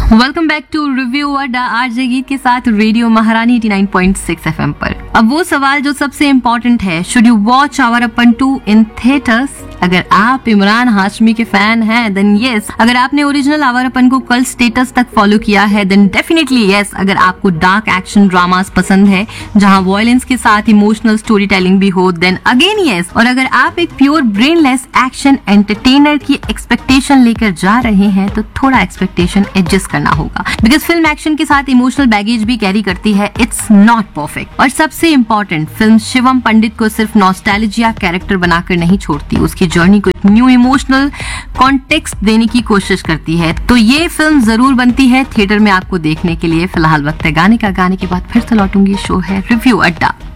Welcome back to review अड्डा RJ गीत के साथ रेडियो महारानी 89.6 एफएम पर। अब वो सवाल जो सबसे इम्पोर्टेंट है, should you watch Awarapan 2 in theatres? अगर आप इमरान हाशमी के फैन हैं देन यस। अगर आपने ओरिजिनल आवारापन को कल स्टेटस तक फॉलो किया है देन डेफिनेटली यस। अगर आपको डार्क एक्शन ड्रामास पसंद है जहां वॉयलेंस के साथ इमोशनल स्टोरी टेलिंग भी हो देन अगेन यस। और अगर आप एक प्योर ब्रेनलेस एक्शन एंटरटेनर की एक्सपेक्टेशन लेकर जा रहे हैं तो थोड़ा एक्सपेक्टेशन एडजस्ट करना होगा, बिकॉज फिल्म एक्शन के साथ इमोशनल बैगेज भी कैरी करती है। It's not perfect. और सबसे इम्पोर्टेंट, फिल्म शिवम पंडित को सिर्फ नॉस्टैल्जिया कैरेक्टर बनाकर नहीं छोड़ती, उसकी जर्नी को एक न्यू इमोशनल कॉन्टेक्स्ट देने की कोशिश करती है। तो ये फिल्म जरूर बनती है थिएटर में आपको देखने के लिए। फिलहाल वक्त है गाने का, गाने के बाद फिर से लौटूंगी। शो है रिव्यू अड्डा।